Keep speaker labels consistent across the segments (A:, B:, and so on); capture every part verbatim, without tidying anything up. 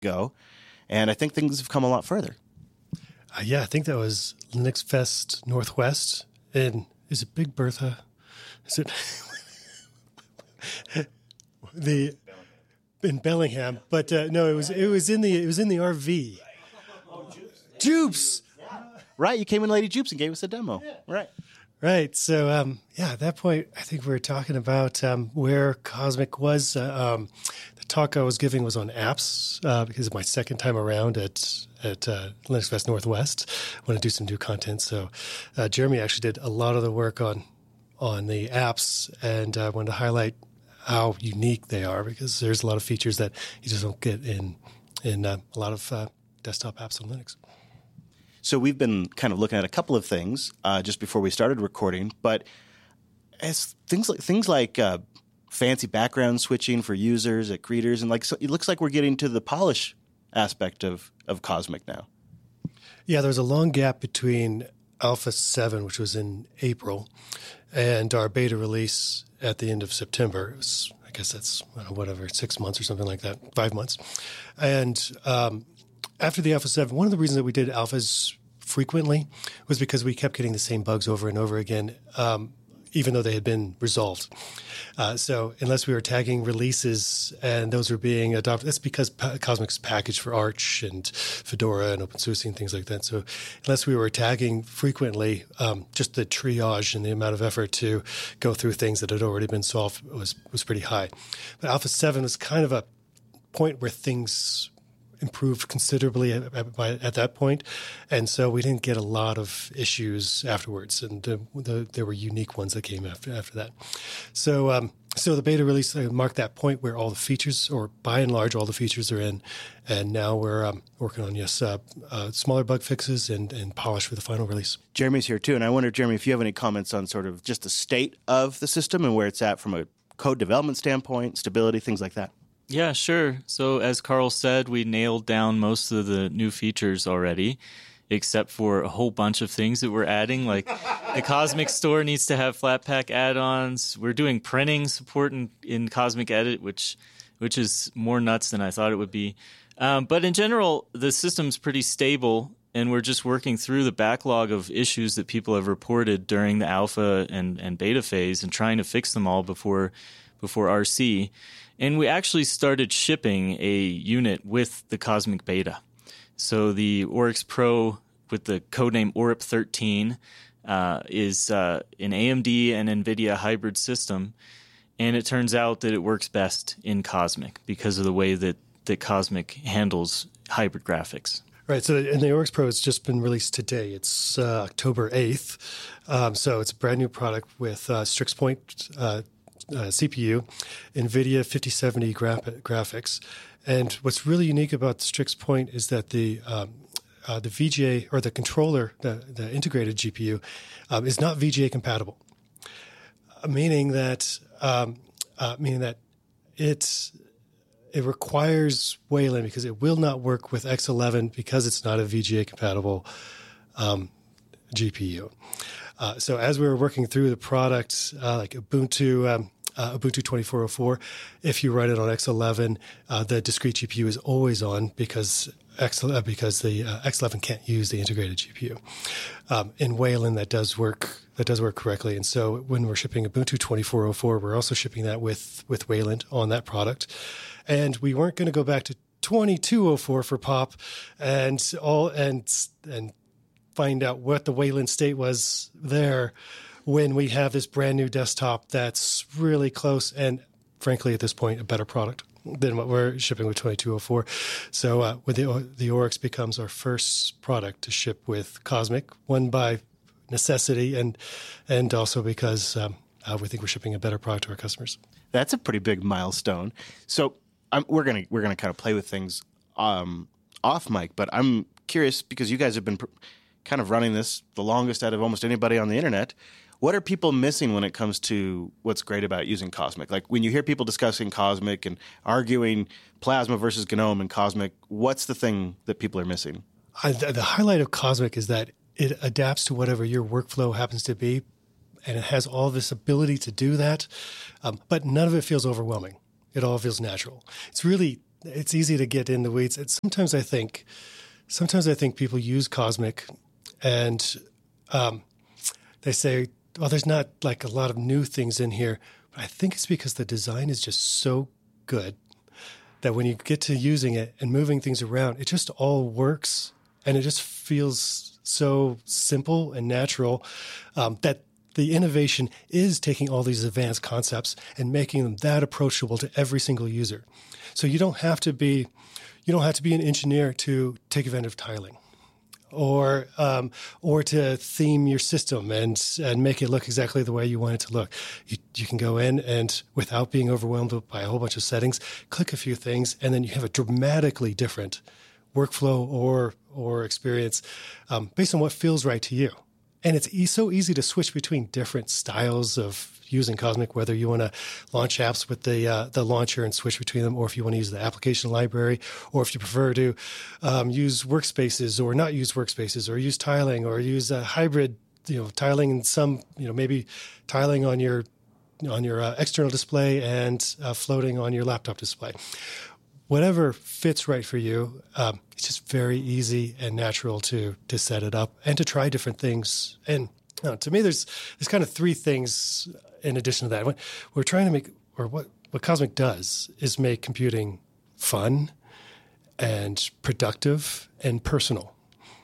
A: ago, and I think things have come a lot further.
B: Uh, yeah, I think that was Linux Fest Northwest. And is it Big Bertha? Is it the in Bellingham? But uh, no, it was it was in the it was in the R V. Jupes,
A: right? You came in, Lady Jupes, and gave us a demo, yeah. right?
B: Right. So, um, yeah, at that point, I think we were talking about um, where Cosmic was. Uh, um, the talk I was giving was on apps uh, because it's my second time around at at uh, Linux Fest Northwest. I want to do some new content. So uh, Jeremy actually did a lot of the work on on the apps, and I uh, wanted to highlight how unique they are because there's a lot of features that you just don't get in, in uh, a lot of uh, desktop apps on Linux.
A: So we've been kind of looking at a couple of things uh, just before we started recording, but as things like things like uh, fancy background switching for users at greeters, and like so it looks like we're getting to the polish aspect of of Cosmic now.
B: Yeah, there's a long gap between Alpha seven, which was in April, and our beta release at the end of September. It was, I guess that's I don't know, whatever six months or something like that, five months, and um, after the Alpha seven, one of the reasons that we did alphas frequently was because we kept getting the same bugs over and over again, um, even though they had been resolved. Uh, so unless we were tagging releases and those were being adopted, that's because pa- Cosmic's packaged for Arch and Fedora and OpenSUSE and things like that. So unless we were tagging frequently, um, just the triage and the amount of effort to go through things that had already been solved was, was pretty high. But Alpha seven was kind of a point where things improved considerably at, at, at that point, and so we didn't get a lot of issues afterwards, and uh, the, there were unique ones that came after after that. So, um, so the beta release uh, marked that point where all the features, or by and large, all the features are in, and now we're um, working on yes, uh, uh, smaller bug fixes and and polish for the final release.
A: Jeremy's here too, and I wonder, Jeremy, if you have any comments on sort of just the state of the system and where it's at from a code development standpoint, stability, things like that.
C: Yeah, sure. So as Carl said, we nailed down most of the new features already, except for a whole bunch of things that we're adding. Like the Cosmic Store needs to have Flatpak add-ons. We're doing printing support in, in Cosmic Edit, which which is more nuts than I thought it would be. Um, but in general, the system's pretty stable, and we're just working through the backlog of issues that people have reported during the alpha and, and beta phase and trying to fix them all before before R C. And we actually started shipping a unit with the Cosmic Beta. So the Oryx Pro with the codename O R I P thirteen uh, is uh, an A M D and NVIDIA hybrid system. And it turns out that it works best in Cosmic because of the way that, that Cosmic handles hybrid graphics.
B: Right. So, and the Oryx Pro has just been released today. It's uh, October eighth. Um, so it's a brand new product with uh, Strix Point uh Uh, C P U, NVIDIA fifty seventy gra- graphics. And what's really unique about the Strix Point is that the um, uh, the V G A, or the controller, the, the integrated G P U, um, is not V G A compatible, uh, meaning that um, uh, meaning that it's it requires Wayland because it will not work with X eleven because it's not a V G A compatible um, G P U. Uh, so as we were working through the product, uh, like Ubuntu, um, uh, Ubuntu twenty-four oh four, if you run it on X eleven, uh, the discrete G P U is always on because X, uh, because the uh, X eleven can't use the integrated G P U. Um, in Wayland, that does work. That does work correctly. And so when we're shipping Ubuntu twenty-four oh four, we're also shipping that with with Wayland on that product. And we weren't going to go back to twenty-two oh four for Pop, and all and and. find out what the Wayland state was there when we have this brand new desktop that's really close and, frankly, at this point, a better product than what we're shipping with twenty-two oh four. So uh, with the, the Oryx becomes our first product to ship with Cosmic, one by necessity and and also because um, uh, we think we're shipping a better product to our customers.
A: That's a pretty big milestone. So I'm, we're gonna we're gonna kind of play with things um, off mic, but I'm curious because you guys have been Pr- kind of running this the longest out of almost anybody on the internet. What are people missing when it comes to what's great about using Cosmic? Like when you hear people discussing Cosmic and arguing Plasma versus GNOME and Cosmic, what's the thing that people are missing?
B: I, the highlight of Cosmic is that it adapts to whatever your workflow happens to be, and it has all this ability to do that, um, but none of it feels overwhelming. It all feels natural. It's really it's easy to get in the weeds. And sometimes I think, sometimes I think people use Cosmic, and um, they say, "Well, there's not like a lot of new things in here." But I think it's because the design is just so good that when you get to using it and moving things around, it just all works, and it just feels so simple and natural um, that the innovation is taking all these advanced concepts and making them that approachable to every single user. So you don't have to be, you don't have to be an engineer to take advantage of tiling, or um, or to theme your system and and make it look exactly the way you want it to look. You, you can go in and, without being overwhelmed by a whole bunch of settings, click a few things, and then you have a dramatically different workflow or or experience um, based on what feels right to you. And it's e- so easy to switch between different styles of using Cosmic, whether you want to launch apps with the uh, the launcher and switch between them, or if you want to use the application library, or if you prefer to um, use workspaces or not use workspaces, or use tiling, or use a hybrid, you know, tiling and some, you know, maybe tiling on your on your uh, external display and uh, floating on your laptop display. Whatever fits right for you, um, it's just very easy and natural to to set it up and to try different things. And you know, to me, there's there's kind of three things in addition to that. What we're trying to make, or what, what Cosmic does, is make computing fun and productive and personal.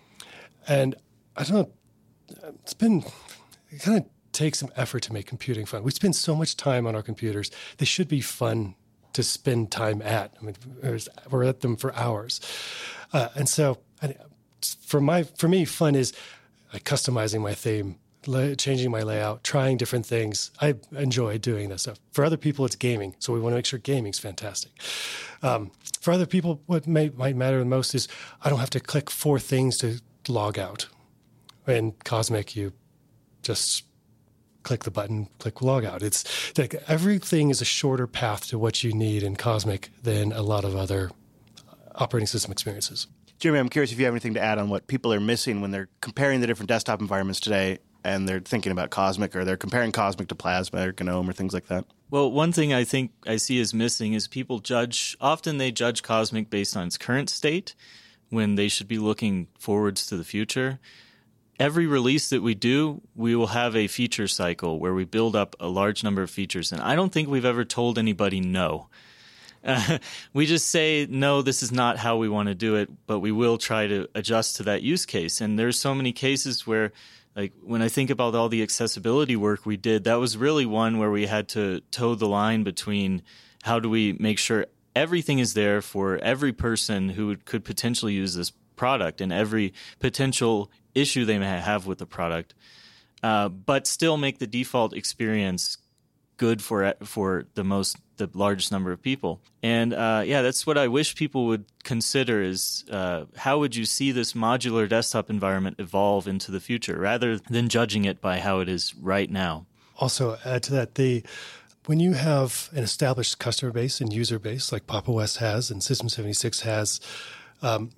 B: And I don't know, it's been, it kind of takes some effort to make computing fun. We spend so much time on our computers. They should be fun to spend time at. I mean, we're at them for hours. Uh, and so for my, for me, fun is uh, customizing my theme, la- changing my layout, trying different things. I enjoy doing this stuff. For other people, it's gaming. So we want to make sure gaming's fantastic. Um, for other people, what may, might matter the most is I don't have to click four things to log out. In Cosmic, you just click the button, click log out. It's like everything is a shorter path to what you need in Cosmic than a lot of other operating system experiences.
A: Jeremy, I'm curious if you have anything to add on what people are missing when they're comparing the different desktop environments today and they're thinking about Cosmic, or they're comparing Cosmic to Plasma or GNOME or things like that.
C: Well, one thing I think I see as missing is people judge, often they judge Cosmic based on its current state when they should be looking forwards to the future. Every release that we do, we will have a feature cycle where we build up a large number of features. And I don't think we've ever told anybody no. Uh, we just say, no, this is not how we want to do it, but we will try to adjust to that use case. And there's so many cases where, like, when I think about all the accessibility work we did, that was really one where we had to toe the line between how do we make sure everything is there for every person who could potentially use this product and every potential issue they may have with the product, uh, but still make the default experience good for for the most the largest number of people. And uh, yeah, that's what I wish people would consider is uh, how would you see this modular desktop environment evolve into the future, rather than judging it by how it is right now.
B: Also, add to that, the when you have an established customer base and user base like Pop! O S has and System seventy-six has, um,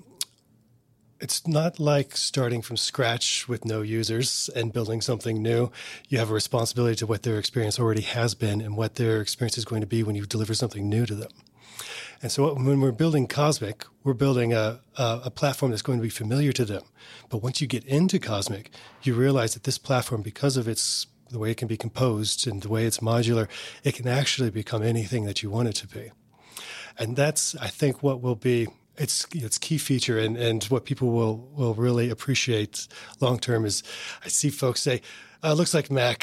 B: it's not like starting from scratch with no users and building something new. You have a responsibility to what their experience already has been and what their experience is going to be when you deliver something new to them. And so when we're building Cosmic, we're building a, a, a platform that's going to be familiar to them. But once you get into Cosmic, you realize that this platform, because of its the way it can be composed and the way it's modular, it can actually become anything that you want it to be. And that's, I think, what will be It's it's key feature, and, and what people will, will really appreciate long term is I see folks say, uh, it looks like Mac,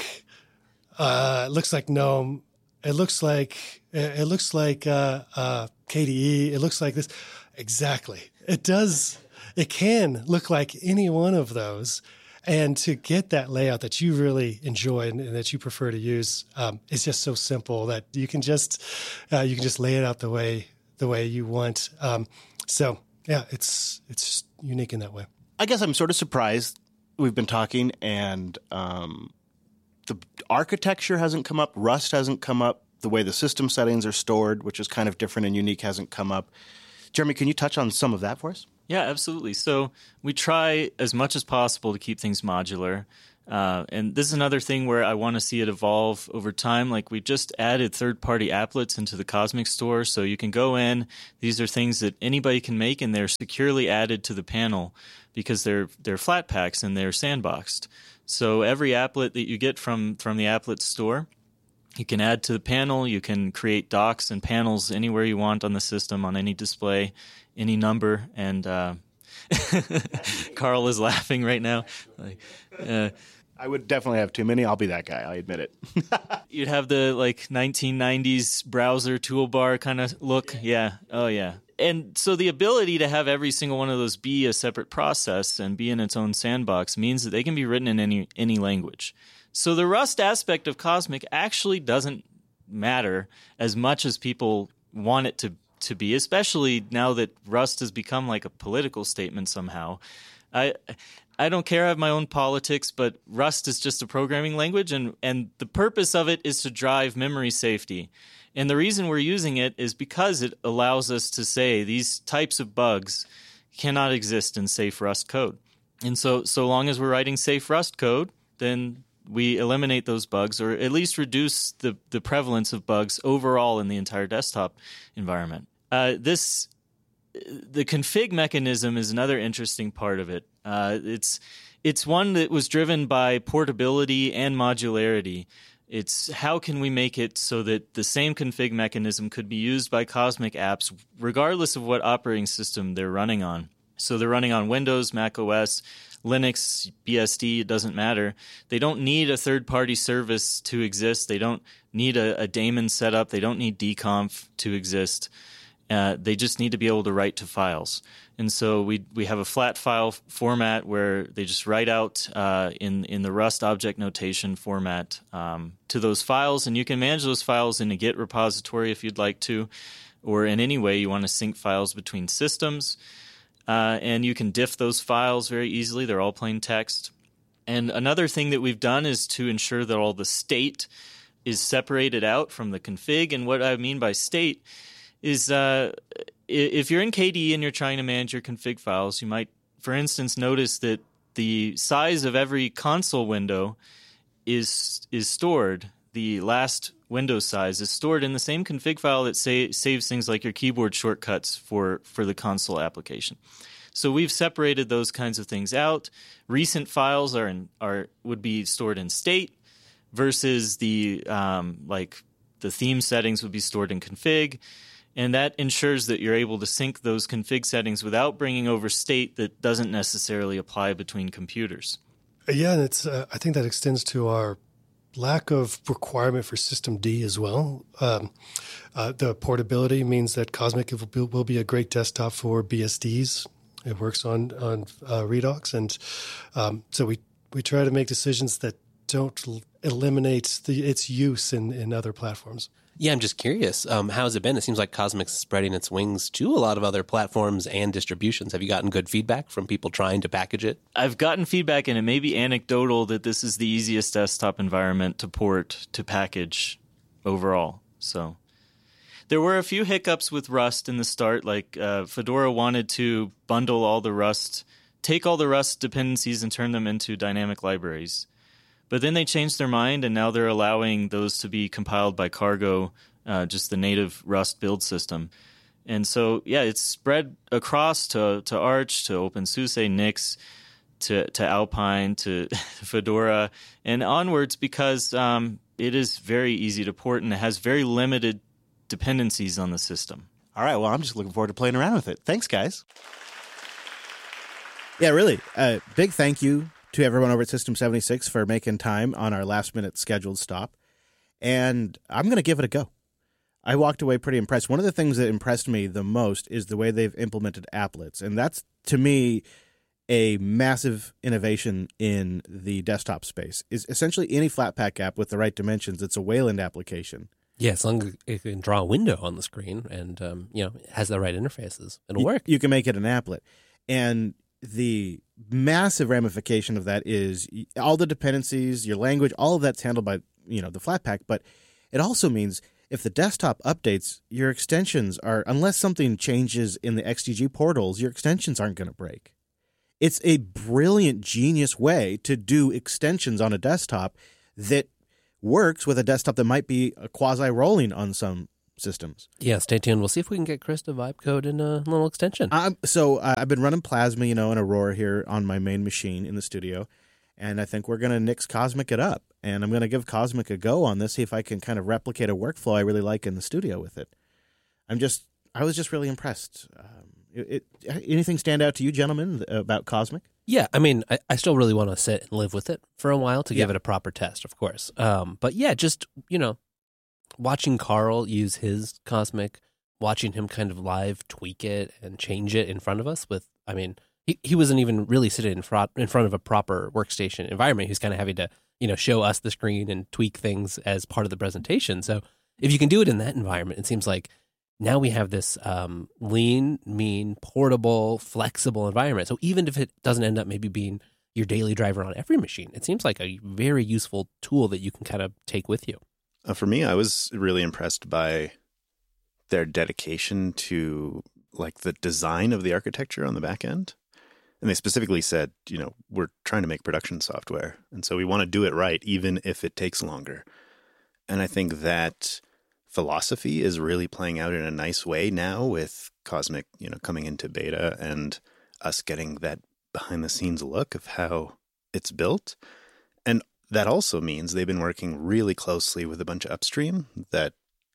B: uh, it looks like GNOME, it looks like it looks like uh, uh, K D E, it looks like this. Exactly, it does. It can look like any one of those, and to get that layout that you really enjoy and, and that you prefer to use, um, is just so simple that you can just uh, you can just lay it out the way the way you want. Um, So, yeah, it's it's just unique in that way.
A: I guess I'm sort of surprised. We've been talking, and um, the architecture hasn't come up. Rust hasn't come up. The way the system settings are stored, which is kind of different and unique, hasn't come up. Jeremy, can you touch on some of that for us?
C: Yeah, absolutely. So we try as much as possible to keep things modular. Uh, and this is another thing where I want to see it evolve over time. Like we just added third-party applets into the Cosmic Store, so you can go in. These are things that anybody can make, and they're securely added to the panel because they're they're flat packs and they're sandboxed. So every applet that you get from from the applet store, you can add to the panel. You can create docks and panels anywhere you want on the system, on any display, any number. And uh, Carl is laughing right now. Like, uh,
A: I would definitely have too many. I'll be that guy. I admit it.
C: You'd have the like nineteen nineties browser toolbar kind of look. Yeah. Oh, yeah. And so the ability to have every single one of those be a separate process and be in its own sandbox means that they can be written in any any language. So the Rust aspect of Cosmic actually doesn't matter as much as people want it to, to be, especially now that Rust has become like a political statement somehow. I I don't care. I have my own politics, but Rust is just a programming language, and, and the purpose of it is to drive memory safety. And the reason we're using it is because it allows us to say these types of bugs cannot exist in safe Rust code. And so so long as we're writing safe Rust code, then we eliminate those bugs, or at least reduce the, the prevalence of bugs overall in the entire desktop environment. Uh, this the config mechanism is another interesting part of it. Uh, it's it's one that was driven by portability and modularity. It's how can we make it so that the same config mechanism could be used by Cosmic apps regardless of what operating system they're running on. So they're running on Windows, Mac O S, Linux, B S D, it doesn't matter. They don't need a third-party service to exist. They don't need a, a daemon setup. They don't need dconf to exist. Uh, they just need to be able to write to files. And so we we have a flat file format where they just write out uh, in, in the Rust object notation format um, to those files. And you can manage those files in a Git repository if you'd like to, or in any way you want to sync files between systems. Uh, and you can diff those files very easily. They're all plain text. And another thing that we've done is to ensure that all the state is separated out from the config. And what I mean by state is uh, if you're in K D E and you're trying to manage your config files, you might, for instance, notice that the size of every console window is is stored. The last window size is stored in the same config file that say, saves things like your keyboard shortcuts for, for the console application. So we've separated those kinds of things out. Recent files are in, are would be stored in state versus the um, like the theme settings would be stored in config. And that ensures that you're able to sync those config settings without bringing over state that doesn't necessarily apply between computers.
B: Yeah, and it's uh, I think that extends to our lack of requirement for System D as well. Um, uh, the portability means that Cosmic will be, will be a great desktop for B S Ds. It works on on uh, Redux, and um, so we we try to make decisions that don't l- eliminate the, its use in, in other platforms.
D: Yeah, I'm just curious. Um, how has it been? It seems like Cosmic's spreading its wings to a lot of other platforms and distributions. Have you gotten good feedback from people trying to package it?
C: I've gotten feedback, and it may be anecdotal, that this is the easiest desktop environment to port to package overall. So there were a few hiccups with Rust in the start. Like uh, Fedora wanted to bundle all the Rust, take all the Rust dependencies and turn them into dynamic libraries. But then they changed their mind, and now they're allowing those to be compiled by Cargo, uh, just the native Rust build system. And so, yeah, it's spread across to to Arch, to OpenSUSE, Nix, to, to Alpine, to Fedora, and onwards because um, it is very easy to port, and it has very limited dependencies on the system.
A: All right, well, I'm just looking forward to playing around with it. Thanks, guys. Yeah, really, uh, big thank you to everyone over at System seventy-six for making time on our last-minute scheduled stop. And I'm going to give it a go. I walked away pretty impressed. One of the things that impressed me the most is the way they've implemented applets. And that's, to me, a massive innovation in the desktop space. Is essentially any Flatpak app with the right dimensions, it's a Wayland application.
D: Yeah, as long as it can draw a window on the screen and um, you know, has the right interfaces, it'll
A: you,
D: work.
A: You can make it an applet. And the massive ramification of that is all the dependencies, your language, all of that's handled by, you know, the Flatpak. But it also means if the desktop updates, your extensions are, unless something changes in the X D G portals, your extensions aren't going to break. it's a brilliant, genius way to do extensions on a desktop that works with a desktop that might be a quasi-rolling on some systems.
D: Yeah, stay tuned. We'll see if we can get Chris to vibe code in a little extension.
A: Um, so uh, I've been running Plasma, you know, and Aurora here on my main machine in the studio, and I think we're going to nix Cosmic it up, and I'm going to give Cosmic a go on this, see if I can kind of replicate a workflow I really like in the studio with it. I'm just, I was just really impressed. Um, it, it, anything stand out to you, gentlemen, about Cosmic?
D: Yeah, I mean, I, I still really want to sit and live with it for a while to
A: Yeah.
D: give it a proper test, of course. Um, but yeah, just, you know, watching Carl use his Cosmic, watching him kind of live tweak it and change it in front of us with, I mean, he, he wasn't even really sitting in front, in front of a proper workstation environment. He's kind of having to, you know, show us the screen and tweak things as part of the presentation. So if you can do it in that environment, it seems like now we have this um, lean, mean, portable, flexible environment. So even if it doesn't end up maybe being your daily driver on every machine, it seems like a very useful tool that you can kind of take with you.
E: Uh, for me, I was really impressed by their dedication to like the design of the architecture on the back end. And they specifically said, you know, we're trying to make production software. And so we want to do it right, even if it takes longer. And I think that philosophy is really playing out in a nice way now with Cosmic, you know, coming into beta and us getting that behind the scenes look of how it's built. And that also means they've been working really closely with a bunch of upstream that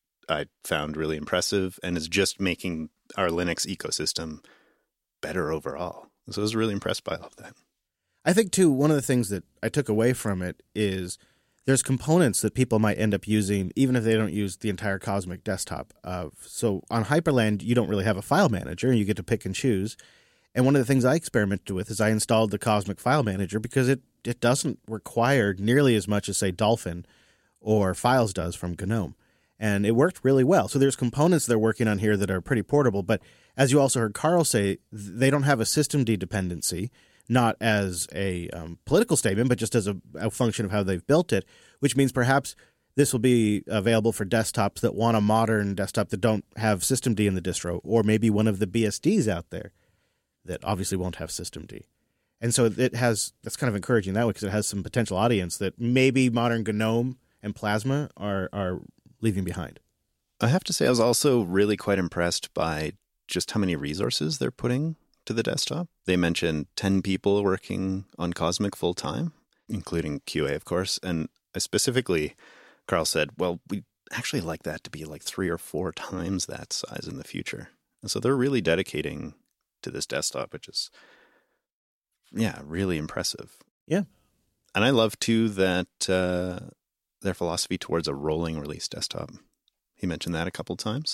E: I found really impressive and is just making our Linux ecosystem better overall. So I was really impressed by all of that.
A: I think, too, one of the things that I took away from it is there's components that people might end up using even if they don't use the entire Cosmic desktop. Uh, so on Hyperland, you don't really have a file manager, and you get to pick and choose. And one of the things I experimented with is I installed the Cosmic File Manager because it, it doesn't require nearly as much as, say, Dolphin or Files does from GNOME. And it worked really well. So there's components they're working on here that are pretty portable. But as you also heard Carl say, they don't have a systemd dependency, not as a um, political statement, but just as a, a function of how they've built it, which means perhaps this will be available for desktops that want a modern desktop that don't have systemd in the distro, or maybe one of the B S Ds out there that obviously won't have systemd. And so it has, that's kind of encouraging that way because it has some potential audience that maybe modern GNOME and Plasma are, are leaving behind.
E: I have to say I was also really quite impressed by just how many resources they're putting to the desktop. They mentioned ten people working on Cosmic full time, including Q A, of course. And I specifically, Carl said, well, we actually like that to be like three or four times that size in the future. And so they're really dedicating to this desktop, which is, yeah, really impressive.
A: Yeah.
E: And I love, too, that uh, their philosophy towards a rolling release desktop. He mentioned that a couple times.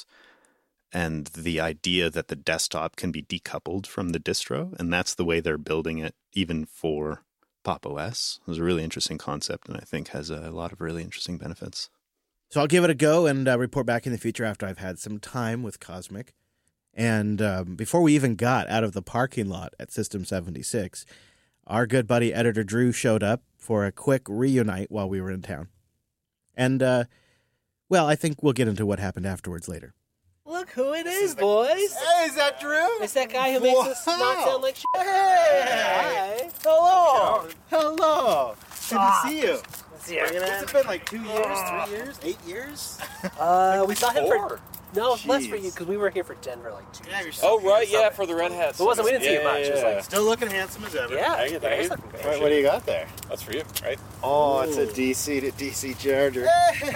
E: And the idea that the desktop can be decoupled from the distro, and that's the way they're building it, even for Pop! O S. It was a really interesting concept, and I think has a lot of really interesting benefits.
A: So I'll give it a go and uh, report back in the future after I've had some time with Cosmic. And um, before we even got out of the parking lot at System seventy-six, our good buddy Editor Drew showed up for a quick reunite while we were in town. And, uh, well, I think we'll get into what happened afterwards later.
F: Look who it is, boys.
G: Hey, is that Drew?
F: It's that guy who makes us not sound like shit.
G: Hey!
F: Hi. Hello.
G: Hello. Good
F: Ah.
G: to see you.
F: Yeah.
G: What's it been, like two years, three years, eight years?
F: Uh, we saw him
G: Four.
F: for no less for
G: Jeez.
F: you because we were here for Denver like two.
G: Yeah, you're
H: Oh,
G: so
H: right,
G: you're
H: yeah,
G: so-
H: for the Red Hats.
F: It wasn't. We didn't see
H: yeah,
F: it much.
H: Yeah,
F: It was
H: yeah.
F: like
G: Still looking handsome as ever.
F: yeah.
H: Thank you, thank
F: he's
H: you.
F: looking great.
G: What, what do you got there?
H: That's for you, right?
G: Oh, it's a D C to D C charger.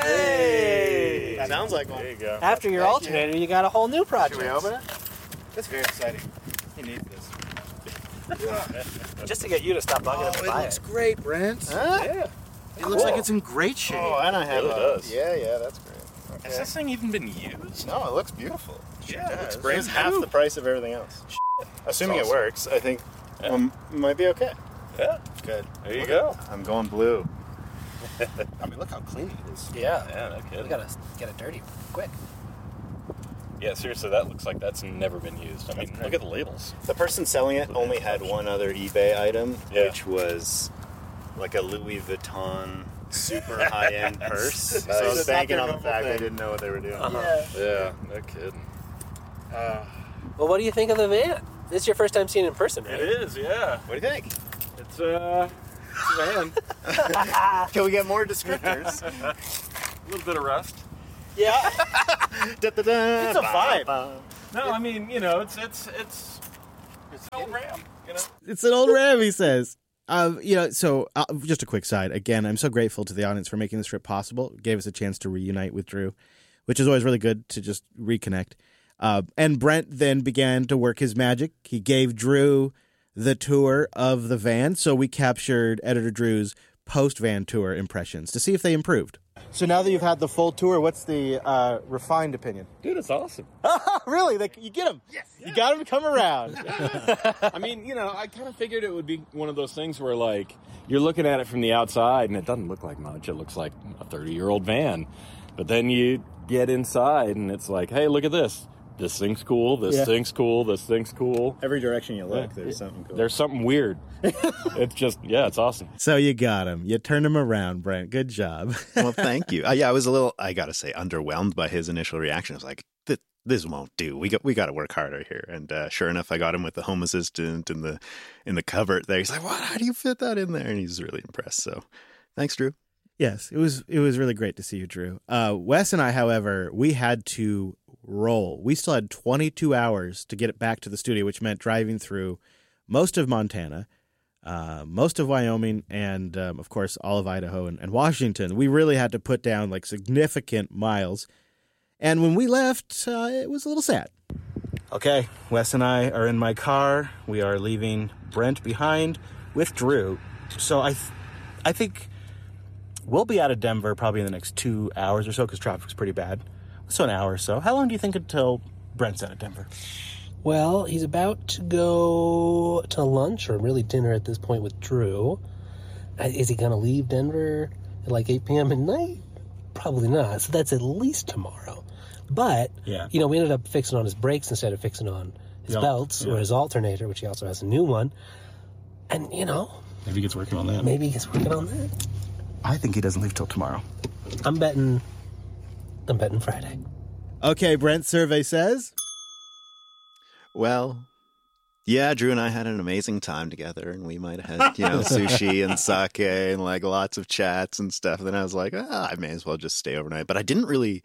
F: Hey.
G: That sounds like one.
H: There you go.
F: After your
G: Thank
F: alternator, you. got a whole new project.
G: Should we open it? That's very exciting. He needs this.
F: Just to get you to stop bugging him to buy it.
G: great, Brent. Huh?
H: Yeah.
G: It looks like it's in great shape. Oh, and I have
H: It really
G: a...
H: does.
G: Yeah, yeah, that's great. Okay.
H: Has this thing even been used?
G: No, it looks beautiful.
H: Yeah, it looks
G: It's
H: brand
G: half
H: new.
G: the price of everything else. Assuming
H: That's
G: it works, I think
H: Yeah.
G: um, it might be okay.
H: Yeah,
G: Good.
H: there you
G: Look
H: go.
G: at- I'm going blue. I mean, look how clean it is.
F: Yeah.
H: Yeah, no
F: We
H: kidding.
F: gotta get it dirty quick.
H: Yeah, seriously, that looks like that's never been used. I mean, look at the labels.
G: The person selling it only had one other eBay item,
H: Yeah.
G: which was like a Louis Vuitton super high-end purse. So I
H: Nice.
G: was banking on the fact they didn't know what they were doing.
F: Uh-huh.
H: Yeah, no kidding.
G: Uh,
F: Well, what do you think of the van?
D: This is your first time seeing it in person, right?
H: It is, yeah.
G: What do you think?
H: It's uh, it's a van.
G: Can we get more descriptors?
H: A little bit of rust.
D: Yeah.
G: It's a vibe.
H: No, I mean, you know, it's it's it's it's an old Ram. You know.
A: It's an old Ram, he says. Um, you know, so uh, just a quick side. Again, I'm so grateful to the audience for making this trip possible. It gave us a chance to reunite with Drew, which is always really good to just reconnect. Uh, and Brent then began to work his magic. He gave Drew the tour of the van, so we captured Editor Drew's post-van tour impressions to see if they improved. So now that you've had the full tour, what's the uh, refined opinion?
H: Dude, it's awesome.
A: Really? They, you get him. Yes. You got him to come around.
H: I mean, you know, I kind of figured it would be one of those things where, like, you're looking at it from the outside and it doesn't look like much. It looks like a thirty-year-old van. But then you get inside and it's like, hey, look at this. This thing's cool. This
A: Yeah.
H: thing's cool. This thing's cool.
G: Every direction you look, there's something cool.
H: There's something weird. It's just, yeah, it's awesome.
A: So you got him. You turned him around, Brent. Good job.
E: Well, thank you. Uh, yeah, I was a little, I got to say, underwhelmed by his initial reaction. I was like, this, this won't do. We got we got to work harder here. And uh, sure enough, I got him with the Home Assistant and the in the cupboard there. He's like, what? How do you fit that in there? And he's really impressed. So thanks, Drew.
A: Yes, it was it was really great to see you, Drew. Uh, Wes and I, however, we had to roll. We still had twenty-two hours to get it back to the studio, which meant driving through most of Montana, uh, most of Wyoming, and, um, of course, all of Idaho and, and Washington. We really had to put down, like, significant miles. And when we left, uh, it was a little sad. Okay, Wes and I are in my car. We are leaving Brent behind with Drew. So I, th- I think we'll be out of Denver probably in the next two hours or so because traffic's pretty bad. So an hour or so. How long do you think until Brent's out of Denver?
D: Well, he's about to go to lunch, or really dinner at this point, with Drew. Uh, Is he going to leave Denver at like eight p.m. at night? Probably not. So that's at least tomorrow. But,
A: Yeah.
D: you know, we ended up fixing on his brakes instead of fixing on his
A: Yeah.
D: belts
A: Yeah.
D: or his alternator, which he also has a new one. And, you know,
A: Maybe he gets working on that.
D: maybe he's working on that.
A: I think he doesn't leave till tomorrow.
D: I'm betting, I'm betting Friday.
A: Okay, Brent's survey says.
E: Well, yeah, Drew and I had an amazing time together, and we might have had, you know, sushi and sake and like lots of chats and stuff. And then I was like, ah, I may as well just stay overnight. But I didn't really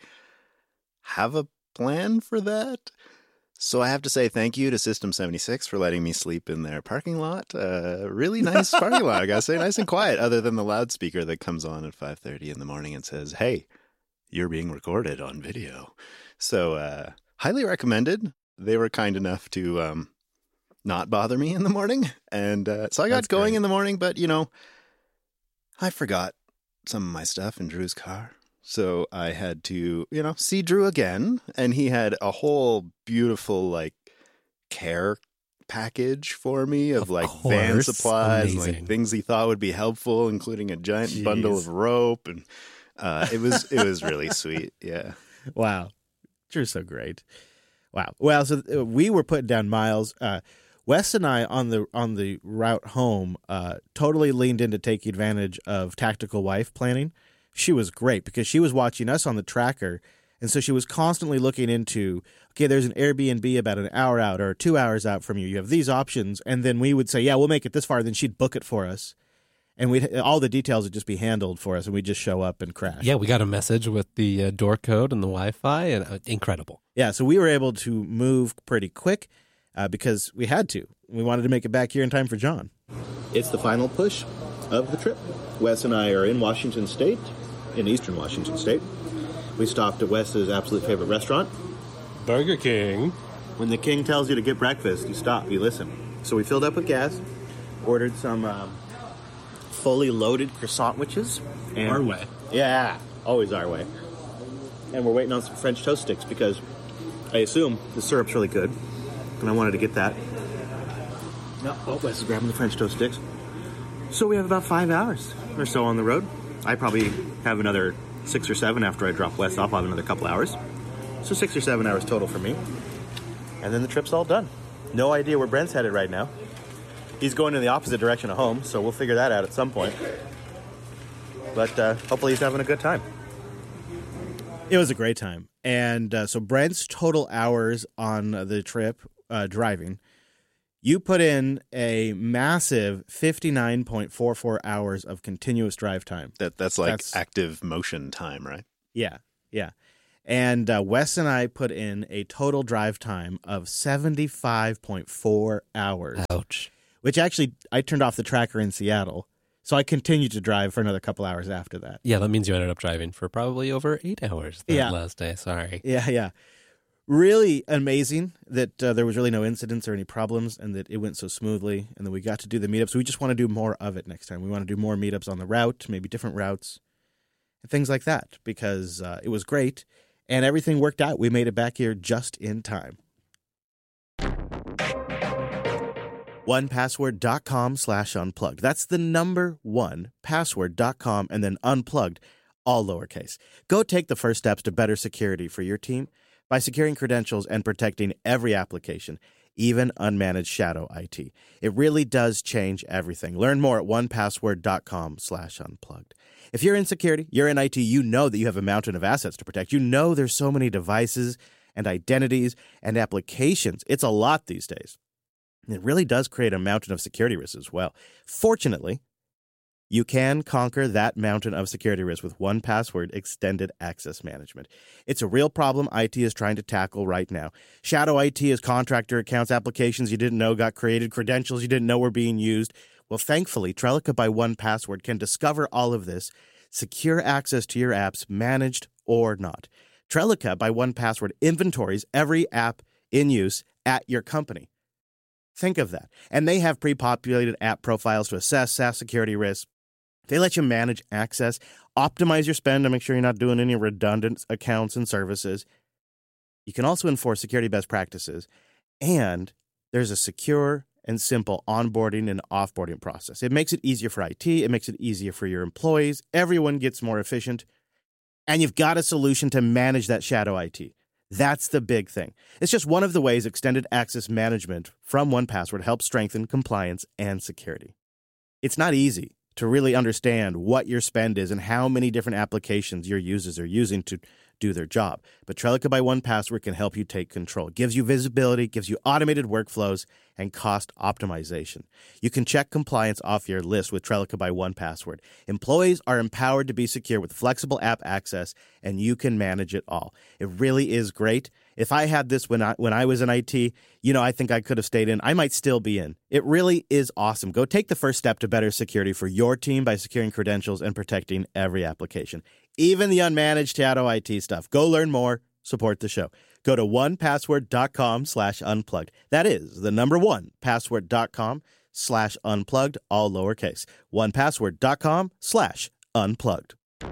E: have a plan for that. So I have to say thank you to System seventy-six for letting me sleep in their parking lot. Uh, really nice parking lot, I gotta say, nice and quiet, other than the loudspeaker that comes on at five thirty in the morning and says, hey, you're being recorded on video. So uh, highly recommended. They were kind enough to um, not bother me in the morning. And uh, so I got
A: That's
E: going
A: great.
E: in the morning, but, you know, I forgot some of my stuff in Drew's car. So I had to, you know, see Drew again. And he had a whole beautiful, like, care package for me of,
D: Of
E: like, van
D: course.
E: supplies,
D: Amazing.
E: like things he thought would be helpful, including a giant
A: Jeez.
E: bundle of rope. And uh, it was it was really sweet. Yeah.
A: Wow. Drew's so great. Wow. Well, so uh, we were putting down miles. Uh, Wes and I on the on the route home uh, totally leaned in to take advantage of Tactical Wife planning. She was great because she was watching us on the tracker, and so she was constantly looking into, okay, there's an Airbnb about an hour out or two hours out from you. You have these options, and then we would say, yeah, we'll make it this far. Then she'd book it for us, and we would all the details would just be handled for us, and we'd just show up and crash.
D: Yeah, we got a message with the uh, door code and the Wi-Fi, and uh, incredible.
A: Yeah, so we were able to move pretty quick uh, because we had to. We wanted to make it back here in time for John. It's the final push of the trip. Wes and I are in Washington State, in eastern Washington State. We stopped at Wes's absolute favorite restaurant.
H: Burger King.
A: When the king tells you to get breakfast, you stop, you listen. So we filled up with gas, ordered some um, fully loaded croissant witches. And,
H: Our way.
A: Yeah, always our way. And we're waiting on some French toast sticks because I assume the syrup's really good, and I wanted to get that. No, oh, Wes is grabbing the French toast sticks. So we have about five hours or so on the road. I probably have another six or seven after I drop Wes off. I'll have another couple hours. So six or seven hours total for me. And then the trip's all done. No idea where Brent's headed right now. He's going in the opposite direction of home, so we'll figure that out at some point. But uh, hopefully he's having a good time. It was a great time. And uh, so Brent's total hours on the trip uh, driving, You put in a massive fifty-nine point four four hours of continuous drive time.
E: That That's like
A: That's-
E: active motion time, right?
A: Yeah, yeah. And uh, Wes and I put in a total drive time of seventy-five point four hours.
D: Ouch.
A: Which actually, I turned off the tracker in Seattle, so I continued to drive for another couple hours after that.
D: Yeah, that means you ended up driving for probably over eight hours that
A: Yeah.
D: last day. Sorry.
A: Yeah, yeah. Really amazing that uh, there was really no incidents or any problems and that it went so smoothly and that we got to do the meetups. We just want to do more of it next time. We want to do more meetups on the route, maybe different routes, and things like that because uh, it was great and everything worked out. We made it back here just in time. one password dot com slash unplugged. That's the number one, password dot com, and then unplugged, all lowercase. Go take the first steps to better security for your team by securing credentials and protecting every application, even unmanaged shadow I T. It really does change everything. Learn more at one password dot com slash unplugged. If you're in security, you're in I T, you know that you have a mountain of assets to protect. You know there's so many devices and identities and applications. It's a lot these days. It really does create a mountain of security risks as well. Fortunately, you can conquer that mountain of security risk with one password Extended Access Management. It's a real problem I T is trying to tackle right now. Shadow I T is contractor accounts, applications you didn't know got created, credentials you didn't know were being used. Well, thankfully, Trellica by one password can discover all of this, secure access to your apps, managed or not. Trellica by one password inventories every app in use at your company. Think of that. And they have pre-populated app profiles to assess SaaS security risks. They let you manage access, optimize your spend to make sure you're not doing any redundant accounts and services. You can also enforce security best practices. And there's a secure and simple onboarding and offboarding process. It makes it easier for I T. It makes it easier for your employees. Everyone gets more efficient. And you've got a solution to manage that shadow I T. That's the big thing. It's just one of the ways Extended Access Management from one password helps strengthen compliance and security. It's not easy to really understand what your spend is and how many different applications your users are using to do their job. But Trellica by one password can help you take control. It gives you visibility, gives you automated workflows, and cost optimization. You can check compliance off your list with Trellica by one password. Employees are empowered to be secure with flexible app access, and you can manage it all. It really is great. If I had this when I when I was in I T, you know, I think I could have stayed in. I might still be in. It really is awesome. Go take the first step to better security for your team by securing credentials and protecting every application, even the unmanaged shadow I T stuff. Go learn more. Support the show. Go to one password dot com slash unplugged. That is the number one, password dot com slash unplugged, all lowercase. one password dot com slash unplugged.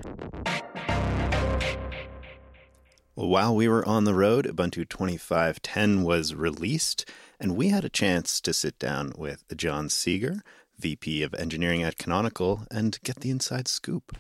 E: Well, while we were on the road, Ubuntu twenty-five ten was released, and we had a chance to sit down with John Seeger, V P of Engineering at Canonical, and get the inside scoop.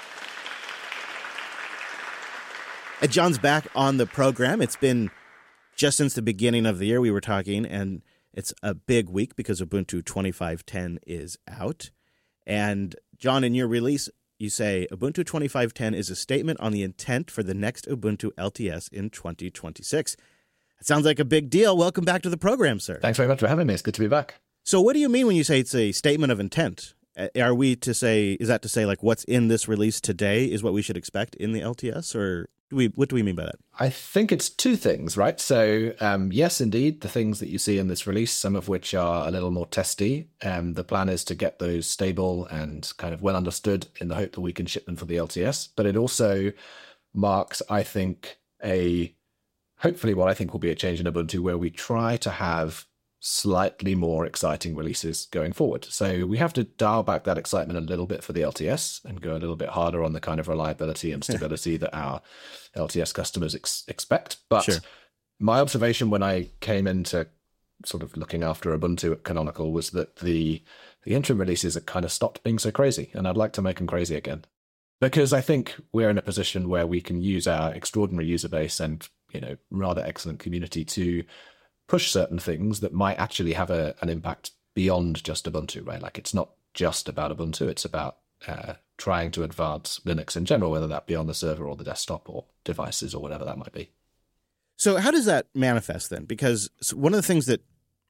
A: And John's back on the program. It's been just since the beginning of the year we were talking, and it's a big week because Ubuntu twenty-five ten is out. And John, in your release, you say Ubuntu twenty-five ten is a statement on the intent for the next Ubuntu L T S in twenty twenty-six. That sounds like a big deal. Welcome back to the program, sir.
I: Thanks very much for having me. It's good to be back.
A: So what do you mean when you say it's a statement of intent? Are we to say, is that to say like what's in this release today is what we should expect in the L T S, or do we, what do we mean by that?
I: I think it's two things, right? So um, yes, indeed, the things that you see in this release, some of which are a little more testy. Um, the plan is to get those stable and kind of well understood in the hope that we can ship them for the L T S. But it also marks, I think, a hopefully what I think will be a change in Ubuntu where we try to have slightly more exciting releases going forward. So we have to dial back that excitement a little bit for the L T S and go a little bit harder on the kind of reliability and stability that our L T S customers ex- expect. But
A: Sure.
I: My observation when I came into sort of looking after Ubuntu at Canonical was that the the interim releases have kind of stopped being so crazy, and I'd like to make them crazy again. Because I think we're in a position where we can use our extraordinary user base and, you know, rather excellent community to push certain things that might actually have a, an impact beyond just Ubuntu, right? Like it's not just about Ubuntu, it's about uh, trying to advance Linux in general, whether that be on the server or the desktop or devices or whatever that might be.
A: So how does that manifest then? Because one of the things that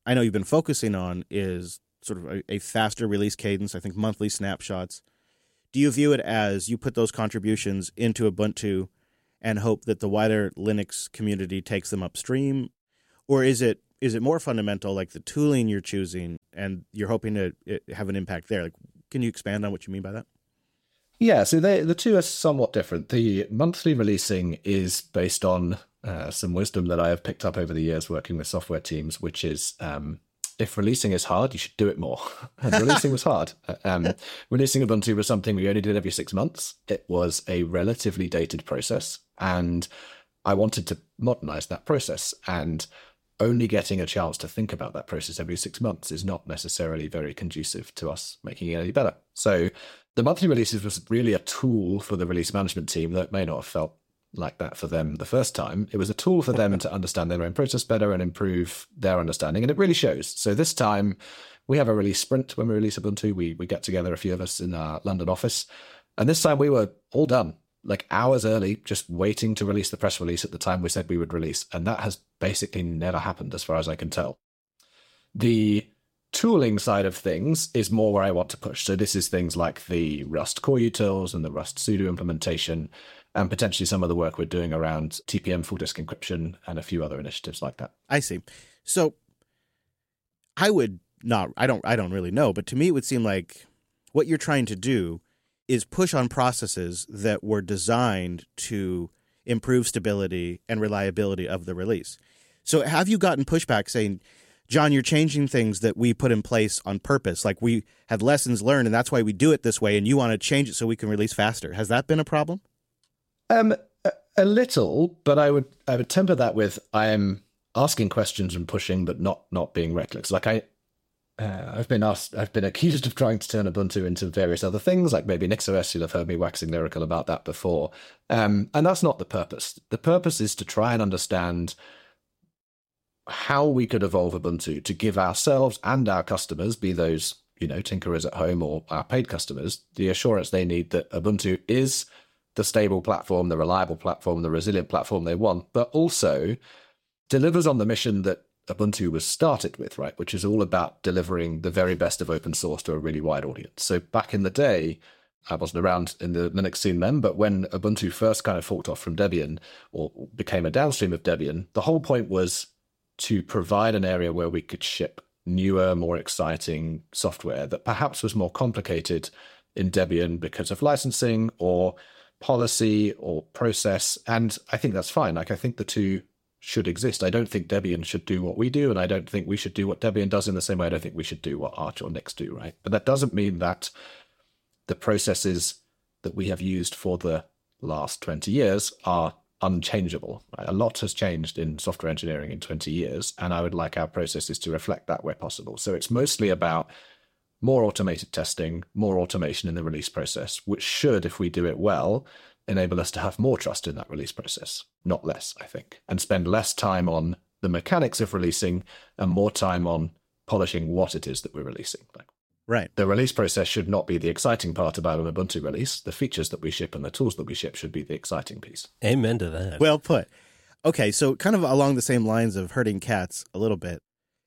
A: I know you've been focusing on is sort of a, a faster release cadence, I think monthly snapshots. Do you view it as you put those contributions into Ubuntu and hope that the wider Linux community takes them upstream? Or is it is it more fundamental, like the tooling you're choosing, and you're hoping to have an impact there? Like, can you expand on what you mean by that?
I: Yeah, so they, the two are somewhat different. The monthly releasing is based on uh, some wisdom that I have picked up over the years working with software teams, which is um, if releasing is hard, you should do it more. And releasing was hard. Um, releasing Ubuntu was something we only did every six months. It was a relatively dated process, and I wanted to modernize that process. And only getting a chance to think about that process every six months is not necessarily very conducive to us making it any better. So the monthly releases was really a tool for the release management team that may not have felt like that for them the first time. It was a tool for them to understand their own process better and improve their understanding, and it really shows. So this time we have a release sprint when we release Ubuntu. We, we get together, a few of us in our London office, and this time we were all done, like hours early, just waiting to release the press release at the time we said we would release. And that has basically never happened as far as I can tell. The tooling side of things is more where I want to push. So this is things like the Rust core utils and the Rust sudo implementation, and potentially some of the work we're doing around T P M full disk encryption and a few other initiatives like that.
A: I see. So I would not, I don't, I don't really know, but to me it would seem like what you're trying to do is push on processes that were designed to improve stability and reliability of the release. So have you gotten pushback saying, John, you're changing things that we put in place on purpose, like we have lessons learned and that's why we do it this way, and you want to change it so we can release faster? Has that been a problem?
I: Um, a, a little, but I would I would temper that with I'm asking questions and pushing, but not not being reckless. Like I, uh, I've been asked, I've been accused of trying to turn Ubuntu into various other things, like maybe NixOS. You'll have heard me waxing lyrical about that before, um, and that's not the purpose. The purpose is to try and understand how we could evolve Ubuntu to give ourselves and our customers, be those you know tinkerers at home or our paid customers, the assurance they need that Ubuntu is the stable platform, the reliable platform, the resilient platform they want, but also delivers on the mission that Ubuntu was started with, right? Which is all about delivering the very best of open source to a really wide audience. So back in the day, I wasn't around in the Linux scene then, but when Ubuntu first kind of forked off from Debian or became a downstream of Debian, the whole point was to provide an area where we could ship newer, more exciting software that perhaps was more complicated in Debian because of licensing or policy or process. And I think that's fine. Like, I think the two should exist. I don't think Debian should do what we do, and I don't think we should do what Debian does in the same way I don't think we should do what Arch or Nix do, right? But that doesn't mean that the processes that we have used for the last twenty years are unchangeable. Right? A lot has changed in software engineering in twenty years, and I would like our processes to reflect that where possible. So it's mostly about more automated testing, more automation in the release process, which should, if we do it well, enable us to have more trust in that release process, not less, I think, and spend less time on the mechanics of releasing and more time on polishing what it is that we're releasing. Like,
A: right.
I: The release process should not be the exciting part about an Ubuntu release. The features that we ship and the tools that we ship should be the exciting piece.
D: Amen to that.
A: Well put. Okay, so kind of along the same lines of herding cats a little bit,